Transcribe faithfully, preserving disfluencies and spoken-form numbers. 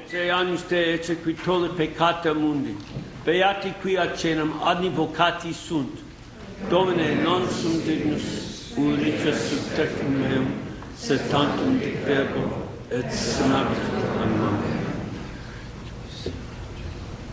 Te agnus te ecce qui tolle peccata mundi, beati qui acenam advocati sunt, Domine non sum dignus uricus sub tecum meum, sed tantum dic verbo et semabit.